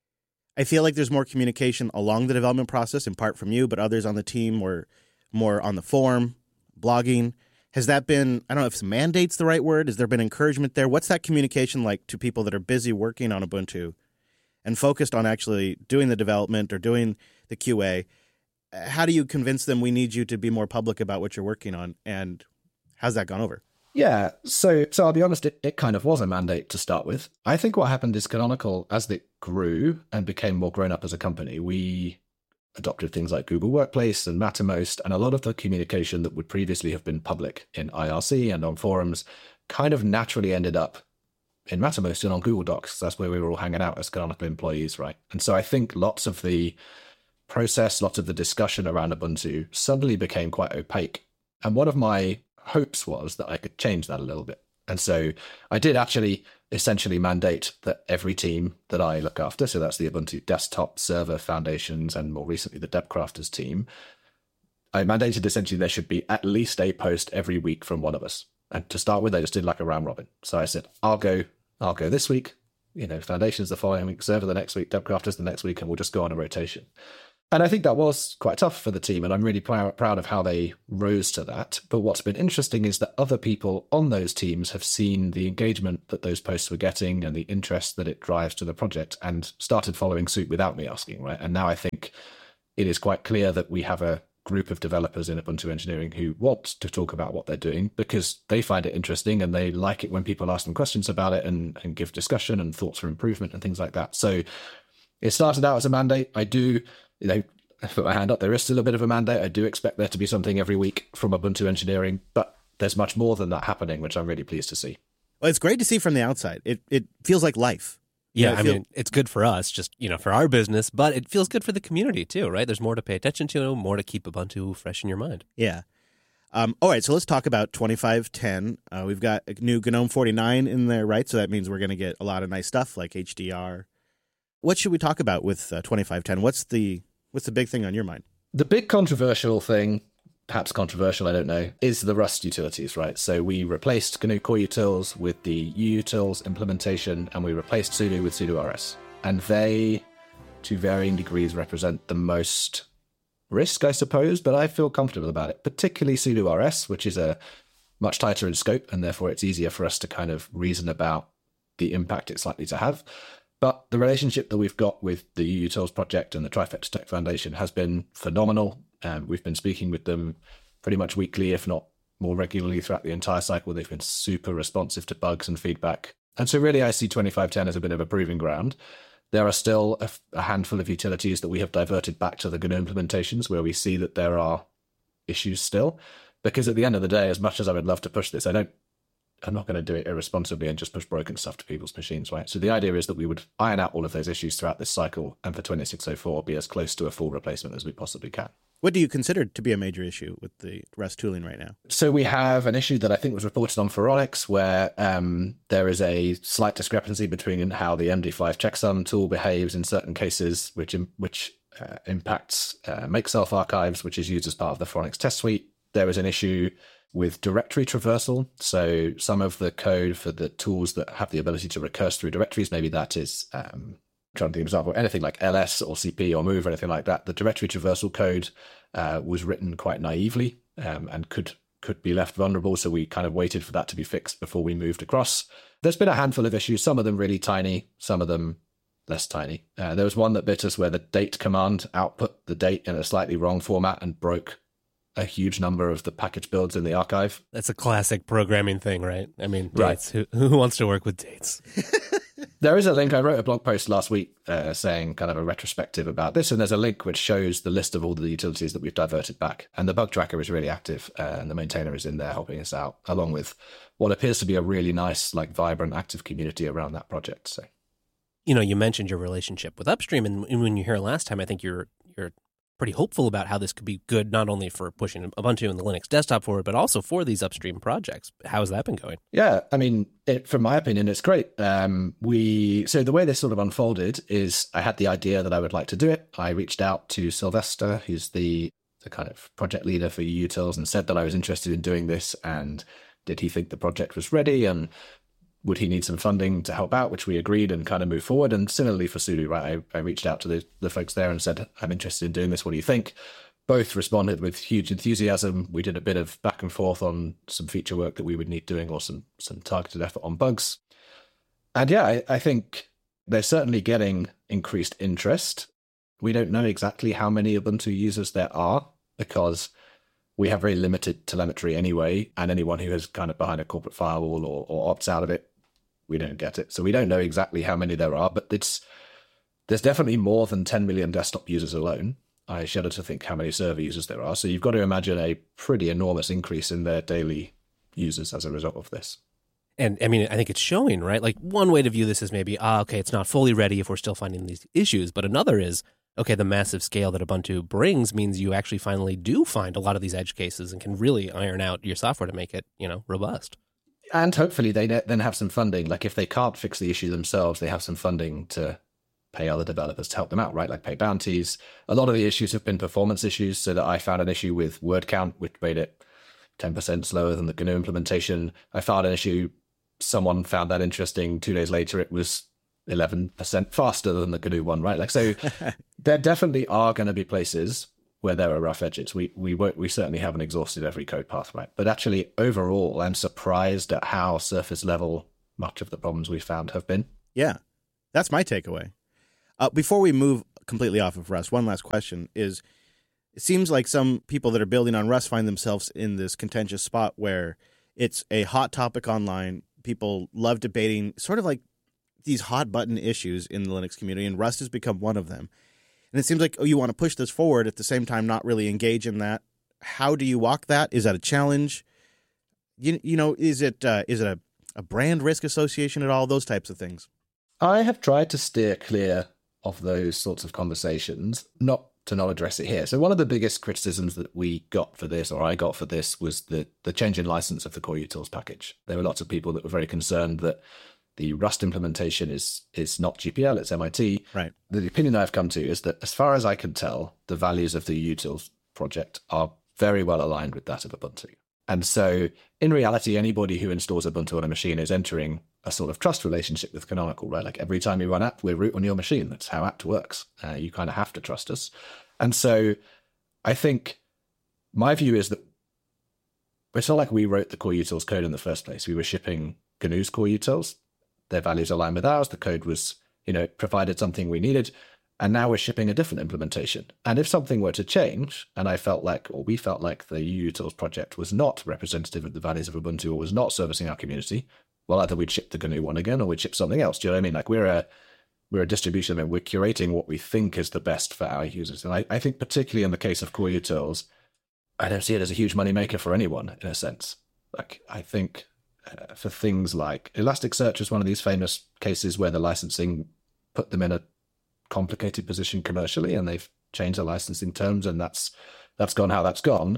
A: I feel like there's more communication along the development process, in part from you, but others on the team or more on the forum, blogging. Has that been, I don't know if mandate's the right word, has there been encouragement there? What's that communication like to people that are busy working on Ubuntu and focused on actually doing the development or doing the Q A? How do you convince them we need you to be more public about what you're working on, and how's that gone over?
I: Yeah, so so I'll be honest, it, it kind of was a mandate to start with. I think what happened is Canonical, as it grew and became more grown up as a company, we adopted things like Google Workplace and Mattermost, and a lot of the communication that would previously have been public in I R C and on forums kind of naturally ended up in Mattermost and on Google Docs. That's where we were all hanging out as Canonical employees, right? And so I think lots of the process, lots of the discussion around Ubuntu suddenly became quite opaque. And one of my hopes was that I could change that a little bit. And so I did actually essentially mandate that every team that I look after, so that's the Ubuntu desktop, server, foundations, and more recently the Debcrafters team, I mandated essentially there should be at least a post every week from one of us. And to start with, I just did like a round robin. So I said, I'll go, I'll go this week. you know, Foundation's the following week, Server the next week, Devcrafters the next week, and we'll just go on a rotation. And I think that was quite tough for the team, and I'm really pr- proud of how they rose to that. But what's been interesting is that other people on those teams have seen the engagement that those posts were getting and the interest that it drives to the project and started following suit without me asking, right? And now I think it is quite clear that we have a group of developers in Ubuntu Engineering who want to talk about what they're doing because they find it interesting and they like it when people ask them questions about it and, and give discussion and thoughts for improvement and things like that. So it started out as a mandate. I do... You know, I put my hand up. There is still a bit of a mandate. I do expect there to be something every week from Ubuntu Engineering, but there's much more than that happening, which I'm really pleased to see.
J: Well, it's great to see from the outside. It it feels like life.
D: Yeah,
J: You know,
D: I
J: feel-
D: mean, it's good for us, just, you know, for our business, but it feels good for the community too, right? There's more to pay attention to, more to keep Ubuntu fresh in your mind.
J: Yeah. Um, all right, so let's talk about twenty-five ten. Uh, we've got a new GNOME forty-nine in there, right? So that means we're going to get a lot of nice stuff like H D R. What should we talk about with uh, twenty-five ten? What's the what's the big thing on your mind?
I: The big controversial thing, perhaps controversial, I don't know, is the Rust utilities, right? So we replaced G N U Core Utils with the uutils implementation, and we replaced sudo with sudo R S. And they, to varying degrees, represent the most risk, I suppose, but I feel comfortable about it, particularly sudo R S, which is a much tighter in scope, and therefore it's easier for us to kind of reason about the impact it's likely to have. But the relationship that we've got with the uutils project and the Trifecta Tech Foundation has been phenomenal. Um, we've been speaking with them pretty much weekly, if not more regularly throughout the entire cycle. They've been super responsive to bugs and feedback. And so really I see twenty-five ten as a bit of a proving ground. There are still a, a handful of utilities that we have diverted back to the GNOME implementations where we see that there are issues still. Because at the end of the day, as much as I would love to push this, I don't I'm not going to do it irresponsibly and just push broken stuff to people's machines, right? So the idea is that we would iron out all of those issues throughout this cycle and for twenty-six oh four be as close to a full replacement as we possibly can.
J: What do you consider to be a major issue with the Rust tooling right now?
I: So we have an issue that I think was reported on Phoronix where um, there is a slight discrepancy between how the M D five checksum tool behaves in certain cases, which which uh, impacts uh, make self archives, which is used as part of the Phoronix test suite. There is an issue with directory traversal. So some of the code for the tools that have the ability to recurse through directories, maybe that is, um, I'm trying to think of an example, anything like L S or C P or move or anything like that. The directory traversal code uh, was written quite naively um, and could could be left vulnerable. So we kind of waited for that to be fixed before we moved across. There's been a handful of issues, some of them really tiny, some of them less tiny. Uh, there was one that bit us where the date command output the date in a slightly wrong format and broke a huge number of the package builds in the archive.
D: That's a classic programming thing, right? I mean,
I: Right.
D: dates. Who, who wants to work with dates?
I: There is a link. I wrote a blog post last week uh, saying kind of a retrospective about this, and there's a link which shows the list of all the utilities that we've diverted back. And the bug tracker is really active, uh, and the maintainer is in there helping us out, along with what appears to be a really nice, like, vibrant, active community around that project. So,
D: You know, you mentioned your relationship with Upstream, and when you were here last time, I think you're you're pretty hopeful about how this could be good, not only for pushing Ubuntu and the Linux desktop forward, but also for these Upstream projects. How has that been going?
I: yeah, I mean, it, from my opinion, it's great. Um, we so the way this sort of unfolded is I had the idea that I would like to do it. I reached out to Sylvester, who's the the kind of project leader for utils, and said that I was interested in doing this, and did he think the project was ready, and would he need some funding to help out, which we agreed and kind of moved forward. And similarly for Sudo, right, I, I reached out to the, the folks there and said, I'm interested in doing this. What do you think? Both responded with huge enthusiasm. We did a bit of back and forth on some feature work that we would need doing or some, some targeted effort on bugs. And yeah, I, I think they're certainly getting increased interest. We don't know exactly how many Ubuntu users there are because we have very limited telemetry anyway, and anyone who is kind of behind a corporate firewall or, or opts out of it, we don't get it. So we don't know exactly how many there are, but it's there's definitely more than ten million desktop users alone. I shudder to think how many server users there are. So you've got to imagine a pretty enormous increase in their daily users as a result of this.
D: And I mean, I think it's showing, right? Like one way to view this is maybe, ah, okay, it's not fully ready if we're still finding these issues. But another is, okay, the massive scale that Ubuntu brings means you actually finally do find a lot of these edge cases and can really iron out your software to make it, you know, robust.
I: And hopefully they then have some funding. Like if they can't fix the issue themselves, they have some funding to pay other developers to help them out, right? Like pay bounties. A lot of the issues have been performance issues. So that I found an issue with word count, which made it ten percent slower than the G N U implementation. I found an issue. Someone found that interesting. Two days later, it was eleven percent faster than the G N U one, right? Like, so there definitely are going to be places where there are rough edges. We we won't, we certainly haven't exhausted every code path, right? But actually, overall, I'm surprised at how surface level much of the problems we found have been.
J: Yeah, that's my takeaway. Uh, before we move completely off of Rust, one last question is, it seems like some people that are building on Rust find themselves in this contentious spot where it's a hot topic online. People love debating sort of like these hot button issues in the Linux community, and Rust has become one of them. And it seems like, oh, you want to push this forward, at the same time not really engage in that. How do you walk that? Is that a challenge? You, you know, is it uh, is it a, a brand risk association at all? Those types of things.
I: I have tried to steer clear of those sorts of conversations, not to not address it here. So one of the biggest criticisms that we got for this, or I got for this, was the, the change in license of the core utils package. There were lots of people that were very concerned that the Rust implementation is is not G P L, it's M I T.
J: Right.
I: The opinion I've come to is that, as far as I can tell, the values of the utils project are very well aligned with that of Ubuntu. And so, in reality, anybody who installs Ubuntu on a machine is entering a sort of trust relationship with Canonical, right? Like, every time you run apt, we root on your machine. That's how apt works. Uh, you kind of have to trust us. And so, I think my view is that it's not like we wrote the core utils code in the first place. We were shipping G N U's core utils. Their values align with ours. The code was, you know, provided something we needed. And now we're shipping a different implementation. And if something were to change, and I felt like, or we felt like the utils project was not representative of the values of Ubuntu, or was not servicing our community, well, either we'd ship the G N U one again, or we'd ship something else. Do you know what I mean? Like, we're a we're a distribution, I mean, we're curating what we think is the best for our users. And I, I think particularly in the case of core utils, I don't see it as a huge moneymaker for anyone, in a sense. Like, I think uh, for things like Elasticsearch is one of these famous cases where the licensing put them in a complicated position commercially, and they've changed the licensing terms, and that's that's gone how that's gone.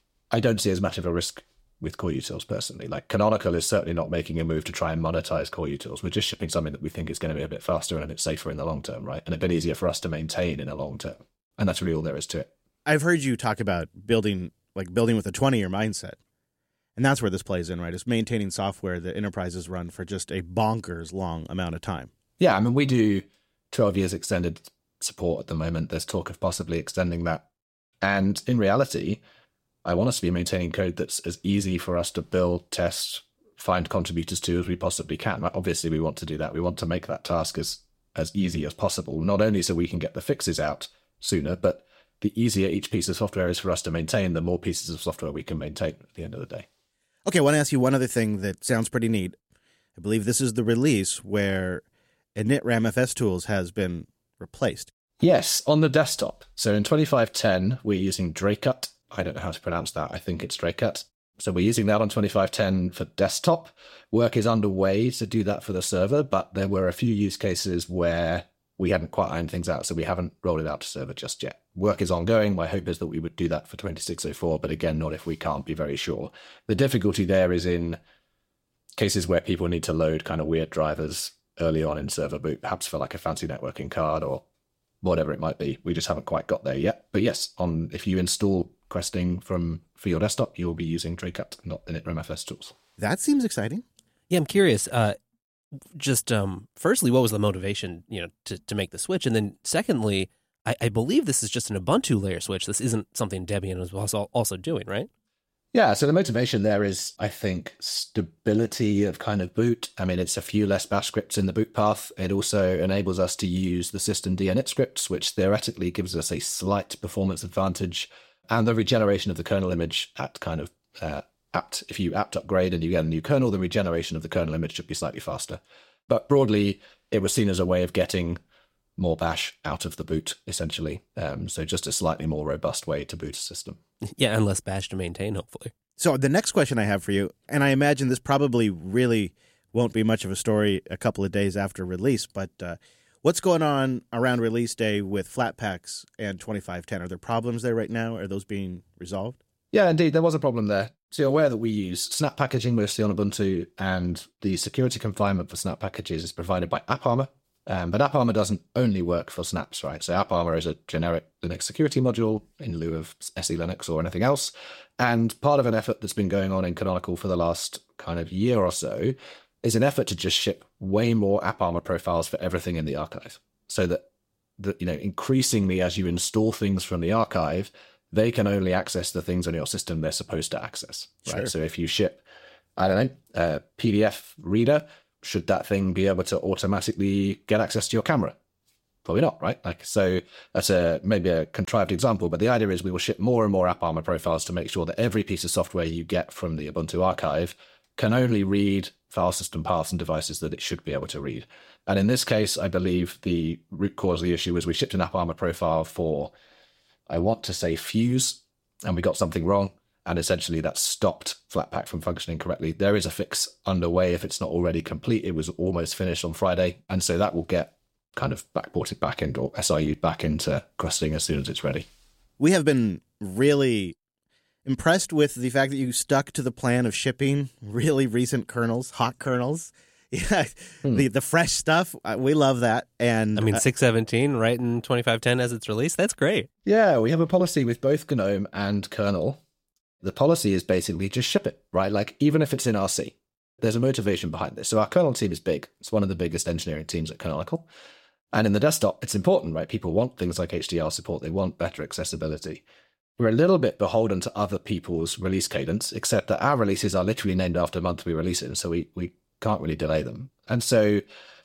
I: I don't see as much of a risk with core utils personally. Like, Canonical is certainly not making a move to try and monetize core utils. We're just shipping something that we think is going to be a bit faster and a bit safer in the long term, right? And a bit easier for us to maintain in a long term. And that's really all there is to it.
J: I've heard you talk about building, like building with a twenty-year mindset. And that's where this plays in, right? Is maintaining software that enterprises run for just a bonkers long amount of time.
I: Yeah, I mean, we do twelve years extended support at the moment. There's talk of possibly extending that. And in reality, I want us to be maintaining code that's as easy for us to build, test, find contributors to as we possibly can. Obviously, we want to do that. We want to make that task as, as easy as possible, not only so we can get the fixes out sooner, but the easier each piece of software is for us to maintain, the more pieces of software we can maintain at the end of the day.
J: Okay, I want to ask you one other thing that sounds pretty neat. I believe this is the release where initram F S tools has been replaced.
I: Yes, on the desktop. So in twenty-five ten, we're using Dracut. I don't know how to pronounce that. I think it's Dracut. So we're using that on twenty-five ten for desktop. Work is underway to do that for the server, but there were a few use cases where we hadn't quite ironed things out, so we haven't rolled it out to server just yet. Work is ongoing. My hope is that we would do that for twenty-six oh four, but again, not if we can't be very sure. The difficulty there is in cases where people need to load kind of weird drivers early on in server boot, perhaps for like a fancy networking card or whatever it might be. We just haven't quite got there yet. But yes, on if you install Questing from for your desktop, you'll be using Dracut, not initram F S tools.
J: That seems exciting.
D: Yeah, I'm curious. Uh, just um, firstly, what was the motivation, you know, to, to make the switch? And then secondly, I, I believe this is just an Ubuntu layer switch. This isn't something Debian was also, also doing, right?
I: Yeah, so the motivation there is, I think, stability of kind of boot. I mean, it's a few less bash scripts in the boot path. It also enables us to use the system dinit scripts, which theoretically gives us a slight performance advantage, and the regeneration of the kernel image at kind of uh, apt. If you apt upgrade and you get a new kernel, the regeneration of the kernel image should be slightly faster. But broadly, it was seen as a way of getting more bash out of the boot, essentially. Um, so just a slightly more robust way to boot a system.
D: Yeah, and less bash to maintain, hopefully.
J: So the next question I have for you, and I imagine this probably really won't be much of a story a couple of days after release, but uh, what's going on around release day with Flatpaks and twenty-five ten? Are there problems there right now? Are those being resolved?
I: Yeah, indeed, there was a problem there. So you're aware that we use snap packaging mostly on Ubuntu, and the security confinement for snap packages is provided by AppArmor. Um, but AppArmor doesn't only work for snaps, right? So AppArmor is a generic Linux security module in lieu of S E Linux or anything else. And part of an effort that's been going on in Canonical for the last kind of year or so is an effort to just ship way more AppArmor profiles for everything in the archive, so that, the, you know, increasingly as you install things from the archive, they can only access the things on your system they're supposed to access. Right.
A: Sure.
I: So if you ship, I don't know, a P D F reader, should that thing be able to automatically get access to your camera? Probably not, right? Like, so that's a maybe a contrived example, but the idea is we will ship more and more AppArmor profiles to make sure that every piece of software you get from the Ubuntu archive can only read file system paths and devices that it should be able to read. And in this case, I believe the root cause of the issue was we shipped an AppArmor profile for, I want to say Fuse, and we got something wrong. And essentially that stopped Flatpak from functioning correctly. There is a fix underway if it's not already complete. It was almost finished on Friday. And so that will get kind of backported back into, or S R U'd back into crusting as soon as it's ready.
A: We have been really impressed with the fact that you stuck to the plan of shipping really recent kernels, hot kernels. Yeah,
D: Hmm.
A: the the fresh stuff. uh, We love that. And
D: I mean,
A: uh,
D: six seventeen right in twenty-five ten as it's released. That's great.
I: Yeah, we have a policy with both GNOME and kernel. The policy is basically just ship it, right? Like, even if it's in R C, there's a motivation behind this. So our kernel team is big. It's one of the biggest engineering teams at Canonical. And in the desktop, it's important, right? People want things like H D R support. They want better accessibility. We're a little bit beholden to other people's release cadence, except that our releases are literally named after the month we release it. So we, we can't really delay them. And so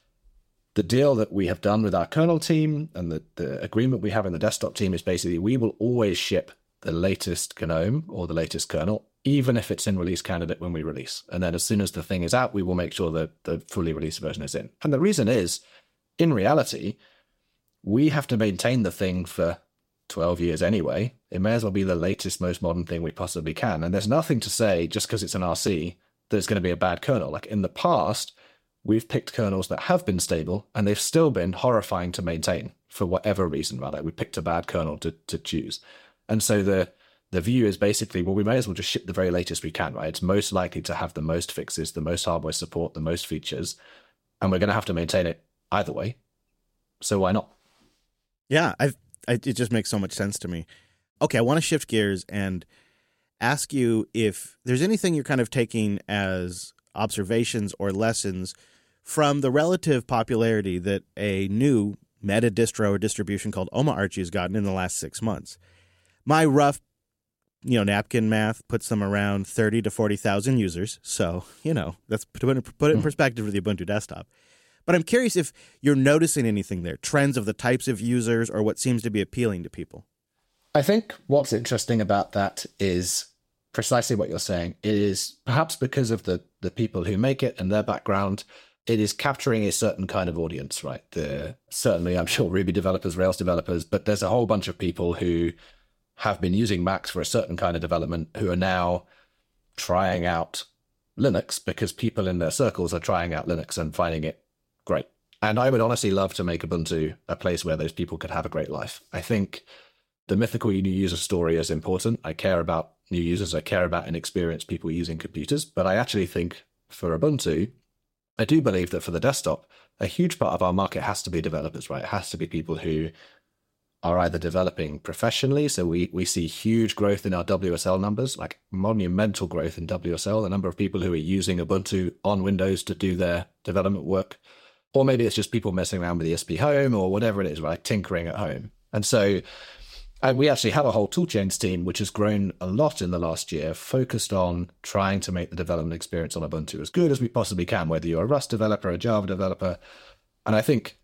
I: the deal that we have done with our kernel team and the, the agreement we have in the desktop team is basically we will always ship the latest GNOME or the latest kernel, even if it's in release candidate when we release. And then as soon as the thing is out, we will make sure that the fully released version is in. And the reason is, in reality, we have to maintain the thing for twelve years anyway. It may as well be the latest, most modern thing we possibly can. And there's nothing to say, just because it's an R C, that it's going to be a bad kernel. Like, in the past, we've picked kernels that have been stable, and they've still been horrifying to maintain for whatever reason, rather. We picked a bad kernel to, to choose. And so the the view is basically, well, we may as well just ship the very latest we can, right? It's most likely to have the most fixes, the most hardware support, the most features, and we're going to have to maintain it either way. So why not?
A: yeah, I've, I, it just makes so much sense to me. Okay, I want to shift gears and ask you if there's anything you're kind of taking as observations or lessons from the relative popularity that a new meta distro or distribution called OmaArchie has gotten in the last six months. My rough, you know, napkin math puts them around thirty to forty thousand users. So, you know, that's put it, put it in perspective for the Ubuntu desktop. But I'm curious if you're noticing anything there, trends of the types of users or what seems to be appealing to people.
I: I think what's interesting about that is precisely what you're saying. It is perhaps because of the, the people who make it and their background, it is capturing a certain kind of audience, right? The, certainly, I'm sure Ruby developers, Rails developers, but there's a whole bunch of people who have been using Macs for a certain kind of development who are now trying out Linux because people in their circles are trying out Linux and finding it great. And I would honestly love to make Ubuntu a place where those people could have a great life. I think the mythical new user story is important. I care about new users. I care about inexperienced people using computers. But I actually think for Ubuntu, I do believe that for the desktop, a huge part of our market has to be developers, right? It has to be people who are either developing professionally. So we, we see huge growth in our W S L numbers, like monumental growth in W S L, the number of people who are using Ubuntu on Windows to do their development work. Or maybe it's just people messing around with E S P Home or whatever it is, right? Tinkering at home. And so and we actually have a whole toolchains team, which has grown a lot in the last year, focused on trying to make the development experience on Ubuntu as good as we possibly can, whether you're a Rust developer, a Java developer. And I think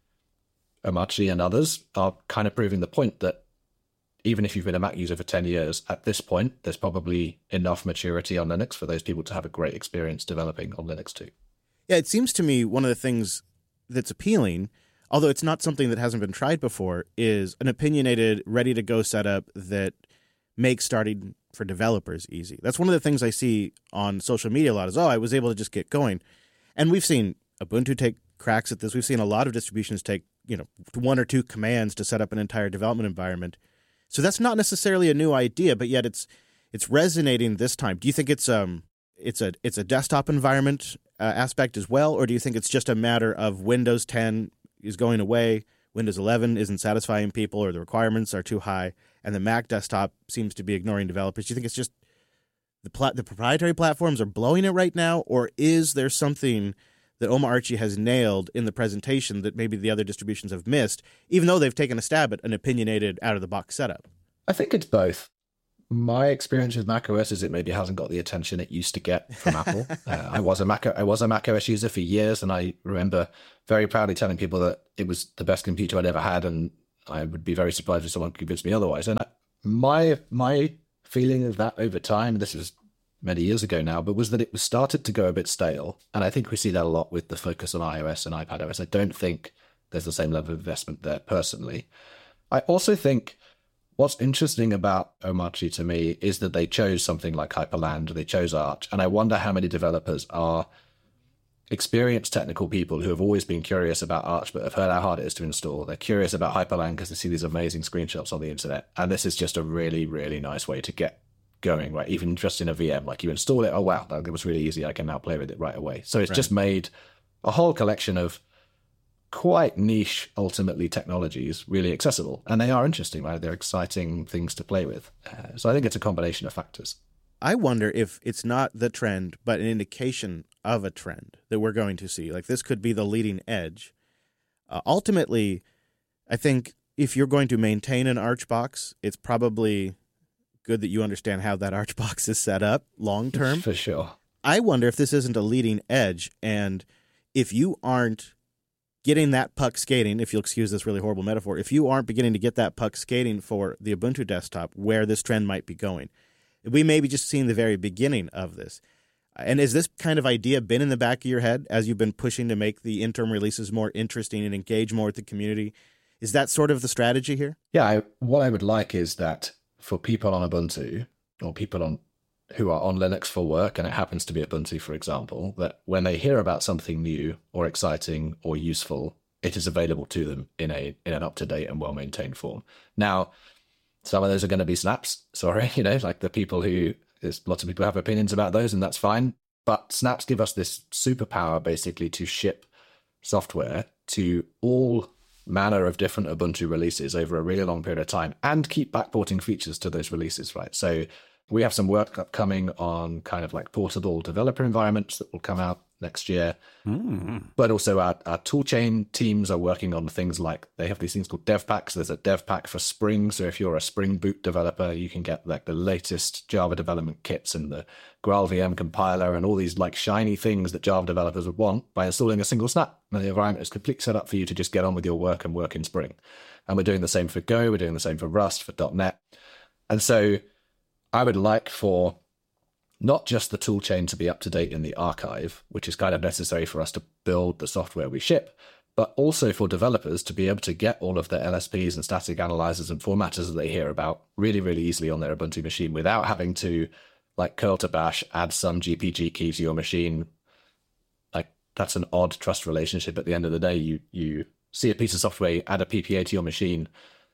I: Omarchi and others are kind of proving the point that even if you've been a Mac user for ten years, at this point, there's probably enough maturity on Linux for those people to have a great experience developing on Linux too.
A: Yeah, it seems to me one of the things that's appealing, although it's not something that hasn't been tried before, is an opinionated, ready-to-go setup that makes starting for developers easy. That's one of the things I see on social media a lot is, oh, I was able to just get going. And we've seen Ubuntu take cracks at this. We've seen a lot of distributions take, you know, one or two commands to set up an entire development environment. So that's not necessarily a new idea, but yet it's it's resonating this time. Do you think it's um it's a it's a desktop environment uh, aspect as well, or do you think it's just a matter of Windows ten is going away, Windows eleven isn't satisfying people, or the requirements are too high, and the Mac desktop seems to be ignoring developers? Do you think it's just the plat- the proprietary platforms are blowing it right now, or is there something
J: that Oma Archie has nailed in the presentation that maybe the other distributions have missed, even though they've taken a stab at an opinionated out-of-the-box setup?
I: I think it's both. My experience with macOS is it maybe hasn't got the attention it used to get from Apple. Uh, I was a Mac I was a macOS user for years, and I remember very proudly telling people that it was the best computer I'd ever had, and I would be very surprised if someone convinced me otherwise. And I, my my feeling of that over time, this was many years ago now, but was that it was started to go a bit stale, and I think we see that a lot with the focus on iOS and iPadOS. I don't think there's the same level of investment there personally. I also think what's interesting about Oma Archie to me is that they chose something like Hyperland, they chose Arch, and I wonder how many developers are experienced technical people who have always been curious about Arch but have heard how hard it is to install. They're curious about Hyperland because they see these amazing screenshots on the internet, and this is just a really, really nice way to get going, right? Even just in a V M, like you install it, oh wow, that was really easy, I can now play with it right away. So it's right. just made a whole collection of quite niche, ultimately, technologies really accessible. And they are interesting, right? They're exciting things to play with. Uh, so I think it's a combination of factors.
J: I wonder if it's not the trend, but an indication of a trend that we're going to see. Like, this could be the leading edge. Uh, ultimately, I think if you're going to maintain an Arch box, it's probably good that you understand how that Arch box is set up long term.
I: For sure.
J: I wonder if this isn't a leading edge, and if you aren't getting that puck skating, if you'll excuse this really horrible metaphor, if you aren't beginning to get that puck skating for the Ubuntu desktop, where this trend might be going, we may be just seeing the very beginning of this. And has this kind of idea been in the back of your head as you've been pushing to make the interim releases more interesting and engage more with the community? Is that sort of the strategy here?
I: Yeah, I, what I would like is that for people on Ubuntu, or people on who are on Linux for work, and it happens to be Ubuntu, for example, that when they hear about something new or exciting or useful, it is available to them in a in an up-to-date and well-maintained form. Now, some of those are going to be snaps, sorry, you know, like the people who, there's lots of people have opinions about those, and that's fine. But snaps give us this superpower, basically, to ship software to all manner of different Ubuntu releases over a really long period of time and keep backporting features to those releases, right? So we have some work upcoming on kind of like portable developer environments that will come out next year. Mm. But also our, our toolchain teams are working on things like, they have these things called dev packs. There's a dev pack for Spring. So if you're a Spring Boot developer, you can get like the latest Java development kits and the GraalVM compiler and all these like shiny things that Java developers would want by installing a single snap. And the environment is completely set up for you to just get on with your work and work in Spring. And we're doing the same for Go. We're doing the same for Rust, for dot net. And so I would like for not just the toolchain to be up to date in the archive, which is kind of necessary for us to build the software we ship, but also for developers to be able to get all of the L S Ps and static analyzers and formatters that they hear about really, really easily on their Ubuntu machine without having to, like, curl to bash, add some G P G key to your machine. Like, that's an odd trust relationship. At the end of the day, you you see a piece of software, you add a P P A to your machine,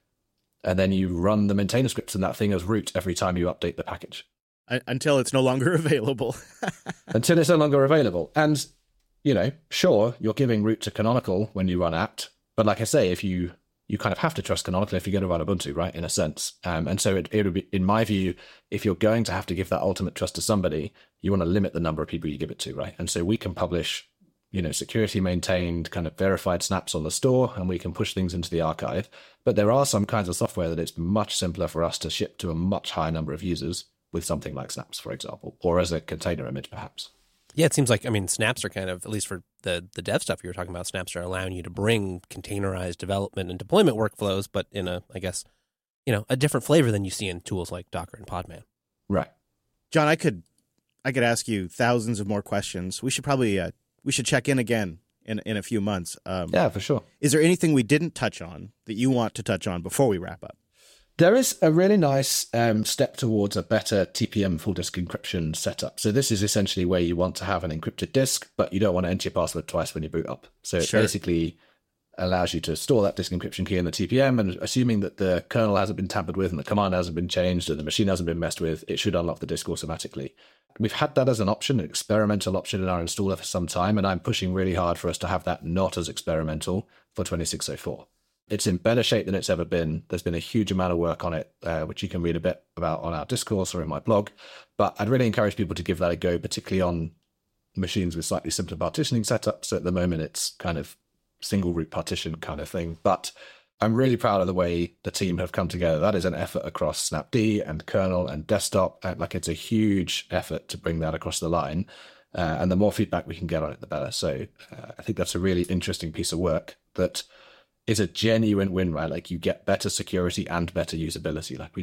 I: and then you run the maintainer scripts in that thing as root every time you update the package.
J: Until it's no longer available.
I: Until it's no longer available. And, you know, sure, you're giving root to Canonical when you run apt, but like I say, if you you kind of have to trust Canonical if you're going to run Ubuntu, right, in a sense. Um, and so it, it would be, in my view, if you're going to have to give that ultimate trust to somebody, you want to limit the number of people you give it to, right? And so we can publish, you know, security maintained kind of verified snaps on the store, and we can push things into the archive. But there are some kinds of software that it's much simpler for us to ship to a much higher number of users with something like snaps, for example, or as a container image, perhaps.
D: Yeah, it seems like, I mean, snaps are kind of, at least for the, the dev stuff you were talking about, snaps are allowing you to bring containerized development and deployment workflows, but in a, I guess, you know, a different flavor than you see in tools like Docker and Podman.
I: Right.
J: John, I could I could ask you thousands of more questions. We should probably, uh, we should check in again in, in a few months. Um,
I: yeah, for sure.
J: Is there anything we didn't touch on that you want to touch on before we wrap up?
I: There is a really nice um, step towards a better T P M full disk encryption setup. So this is essentially where you want to have an encrypted disk, but you don't want to enter your password twice when you boot up. So it
J: Sure.
I: basically allows you to store that disk encryption key in the T P M, and assuming that the kernel hasn't been tampered with and the command hasn't been changed and the machine hasn't been messed with, it should unlock the disk automatically. We've had that as an option, an experimental option in our installer for some time, and I'm pushing really hard for us to have that not as experimental for twenty-six oh four. It's in better shape than it's ever been. There's been a huge amount of work on it, uh, which you can read a bit about on our discourse or in my blog. But I'd really encourage people to give that a go, particularly on machines with slightly simpler partitioning setups. So at the moment, it's kind of single root partition kind of thing. But I'm really proud of the way the team have come together. That is an effort across Snapd and kernel and desktop. And like, it's a huge effort to bring that across the line. Uh, and the more feedback we can get on it, the better. So uh, I think that's a really interesting piece of work that is a genuine win, right? Like, you get better security and better usability. Like, we